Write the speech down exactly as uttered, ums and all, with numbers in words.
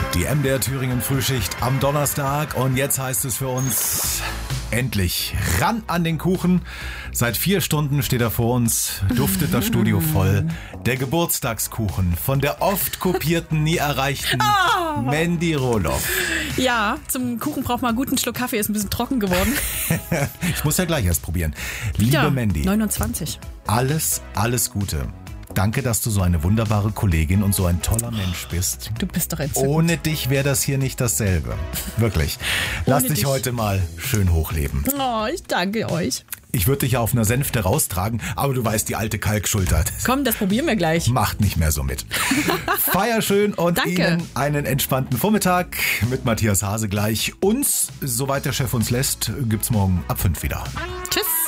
Die M D R Thüringen Frühschicht am Donnerstag und jetzt heißt es für uns endlich ran an den Kuchen. Seit vier Stunden steht er vor uns, duftet das Studio voll. Der Geburtstagskuchen von der oft kopierten, nie erreichten oh. Mandy Roloff. Ja, zum Kuchen braucht man einen guten Schluck Kaffee, ist ein bisschen trocken geworden. Ich muss ja gleich erst probieren. Wieder, Liebe Mandy, neunundzwanzig. Alles, alles Gute. Danke, dass du so eine wunderbare Kollegin und so ein toller Mensch bist. Du bist doch entzückend. Ohne dich wäre das hier nicht dasselbe. Wirklich. Lass dich, dich heute mal schön hochleben. Oh, ich danke euch. Ich würde dich ja auf einer Sänfte raustragen, aber du weißt, die alte Kalkschulter. Komm, das probieren wir gleich. Macht nicht mehr so mit. Feier schön und Danke. Ihnen einen entspannten Vormittag mit Matthias Hase gleich. Uns, soweit der Chef uns lässt, gibt's morgen ab fünf wieder. Tschüss.